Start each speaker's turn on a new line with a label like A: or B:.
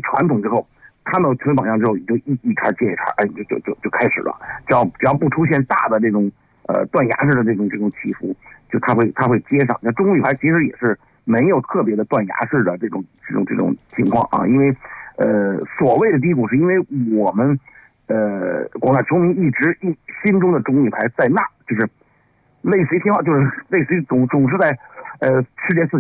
A: 传统之后，看到成方向之后，就一开始接一茬，就开始了。只要不出现大的这种断崖式的这种起伏，就它会接上。那中国女排其实也是没有特别的断崖式的这种情况啊，因为所谓的低谷是因为我们广大球迷一直心中的中国女排在那，就是类似于挺好，就是类似于总是在世界